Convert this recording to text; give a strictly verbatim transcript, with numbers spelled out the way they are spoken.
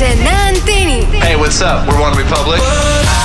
σε Νέα Αντίνη. Hey, what's up? We're One Republic.